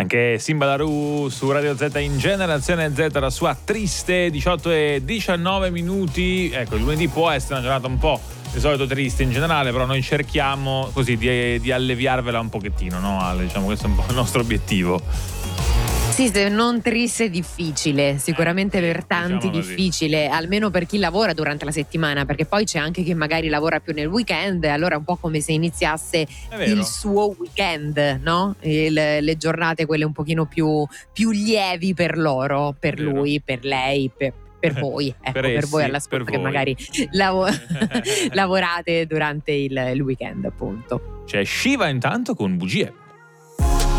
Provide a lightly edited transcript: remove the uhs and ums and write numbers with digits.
Anche Simba Daru su Radio Z in Generazione Z, la sua triste 18:19. Ecco, il lunedì può essere una giornata un po' di solito triste in generale, però noi cerchiamo così di alleviarvela un pochettino, no? Diciamo, questo è un po' il nostro obiettivo. Sì, se non triste, difficile, sicuramente per tanti diciamo difficile, almeno per chi lavora durante la settimana, perché poi c'è anche chi magari lavora più nel weekend, allora è un po' come se iniziasse il suo weekend, no? Le giornate quelle un pochino più lievi per loro, per lui, per lei, per voi, ecco, per voi all'ascolto che magari lavorate durante il weekend, appunto. C'è Shiva intanto con Bugie.